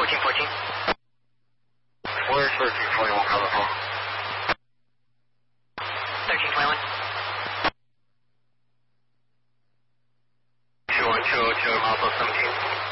1314. Where's 1321 coming from? 1321. 21202, Alpha 17.